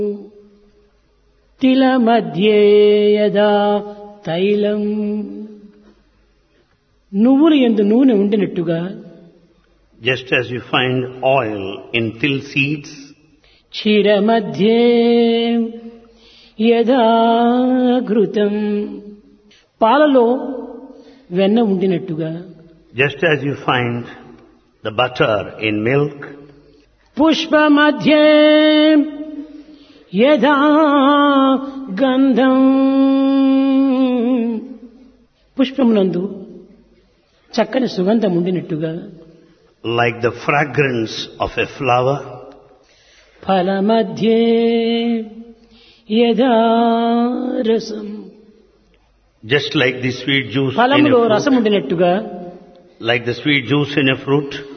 తిల మధ్యే యదా తైలం, నువ్వుల యందు నూనె ఉండినట్టుగా, just as you find oil in till seeds, క్షీర మధ్యే యదా ఘృతం, పాలలో వెన్న ఉండినట్టుగా, just as you find the butter in milk, Pushpa మధ్యే యదా గంధం, పుష్పమునందు చక్కని సుగంధం ఉండినట్టుగా, like the fragrance of a flower, ఫల మధ్యే యదా రసం, just like the sweet juice in a ఫలములో fruit, రసం ఉండినట్టుగా, like the sweet juice in a fruit,